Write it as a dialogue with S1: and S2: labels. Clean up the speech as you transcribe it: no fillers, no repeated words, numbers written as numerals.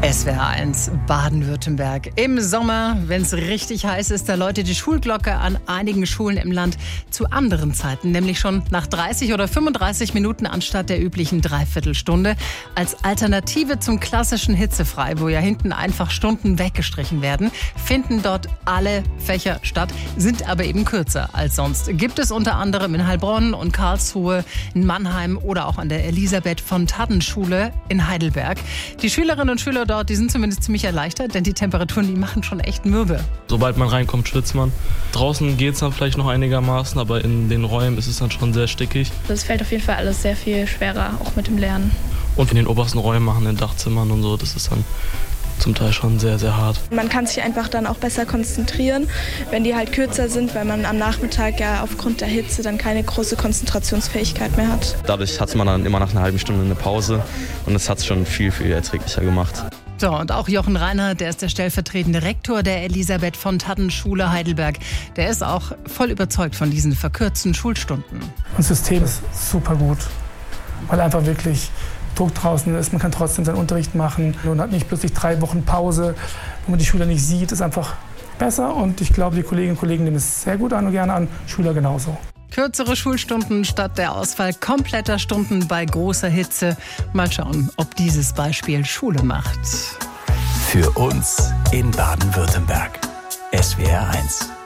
S1: SWR1 Baden-Württemberg. Im Sommer, wenn es richtig heiß ist, da läutet die Schulglocke an einigen Schulen im Land zu anderen Zeiten, nämlich schon nach 30 oder 35 Minuten anstatt der üblichen Dreiviertelstunde. Als Alternative zum klassischen Hitzefrei, wo ja hinten einfach Stunden weggestrichen werden, finden dort alle Fächer statt, sind aber eben kürzer als sonst. Gibt es unter anderem in Heilbronn und Karlsruhe, in Mannheim oder auch an der Elisabeth-von-Thadden-Schule in Heidelberg. Die Schülerinnen und Schüler dort, die sind zumindest ziemlich erleichtert, denn die Temperaturen, die machen schon echt mürbe.
S2: Sobald man reinkommt, schwitzt man. Draußen geht es dann vielleicht noch einigermaßen, aber in den Räumen ist es dann schon sehr stickig.
S3: Das fällt auf jeden Fall alles sehr viel schwerer, auch mit dem Lernen.
S2: Und in den obersten Räumen machen, in den Dachzimmern und so, das ist dann zum Teil schon sehr, sehr hart.
S4: Man kann sich einfach dann auch besser konzentrieren, wenn die halt kürzer sind, weil man am Nachmittag ja aufgrund der Hitze dann keine große Konzentrationsfähigkeit mehr hat.
S5: Dadurch hatte man dann immer nach einer halben Stunde eine Pause und das hat es schon viel, viel erträglicher gemacht.
S1: So, und auch Jochen Reinhardt, der ist der stellvertretende Rektor der Elisabeth-von-Thadden-Schule Heidelberg. Der ist auch voll überzeugt von diesen verkürzten Schulstunden.
S6: Das System ist super gut, weil einfach wirklich Druck draußen ist. Man kann trotzdem seinen Unterricht machen und hat nicht plötzlich 3 Wochen Pause, wo man die Schüler nicht sieht. Ist einfach besser und ich glaube, die Kolleginnen und Kollegen nehmen es sehr gut an und gerne an, Schüler genauso.
S1: Kürzere Schulstunden statt der Ausfall kompletter Stunden bei großer Hitze. Mal schauen, ob dieses Beispiel Schule macht.
S7: Für uns in Baden-Württemberg. SWR1.